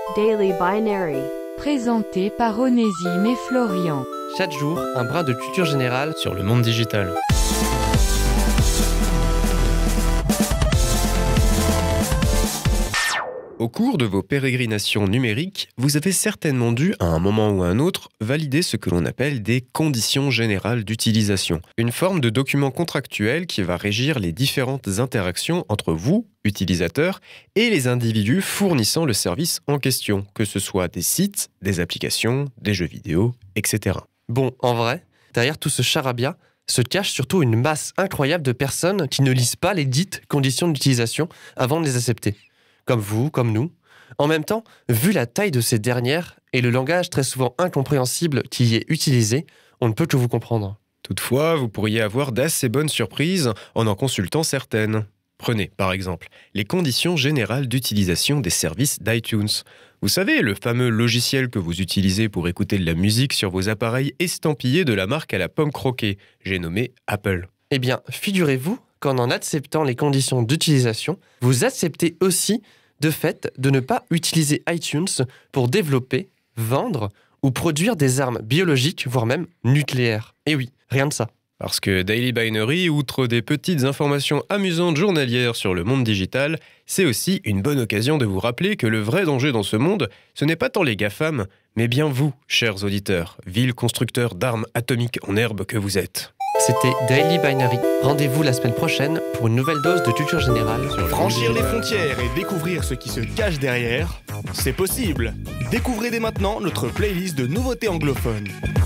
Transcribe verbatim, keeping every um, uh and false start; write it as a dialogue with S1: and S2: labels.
S1: Daily Binary.
S2: Présenté par Onésime et Florian.
S3: Chaque jour, un brin de culture générale
S4: sur le monde digital. Au cours de vos pérégrinations numériques, vous avez certainement dû, à un moment ou à un autre, valider ce que l'on appelle des conditions générales d'utilisation. Une forme de document contractuel qui va régir les différentes interactions entre vous, utilisateurs, et les individus fournissant le service en question, que ce soit des sites, des applications, des jeux vidéo, et cetera.
S3: Bon, en vrai, derrière tout ce charabia, se cache surtout une masse incroyable de personnes qui ne lisent pas les dites conditions d'utilisation avant de les accepter. Comme vous, comme nous. En même temps, vu la taille de ces dernières et le langage très souvent incompréhensible qui y est utilisé, on ne peut que vous comprendre.
S4: Toutefois, vous pourriez avoir d'assez bonnes surprises en en consultant certaines. Prenez, par exemple, les conditions générales d'utilisation des services d'iTunes. Vous savez, le fameux logiciel que vous utilisez pour écouter de la musique sur vos appareils estampillés de la marque à la pomme croquée. J'ai nommé Apple.
S3: Eh bien, figurez-vous qu'en en acceptant les conditions d'utilisation, vous acceptez aussi, de fait, de ne pas utiliser iTunes pour développer, vendre ou produire des armes biologiques, voire même nucléaires. Et oui, rien de ça.
S4: Parce que Daily Binary, outre des petites informations amusantes journalières sur le monde digital, c'est aussi une bonne occasion de vous rappeler que le vrai danger dans ce monde, ce n'est pas tant les GAFAM, mais bien vous, chers auditeurs, vils constructeurs d'armes atomiques en herbe que vous êtes.
S3: C'était Daily Binary. Rendez-vous la semaine prochaine pour une nouvelle dose de culture générale.
S5: Franchir les frontières et découvrir ce qui se cache derrière, c'est possible. Découvrez dès maintenant notre playlist de nouveautés anglophones.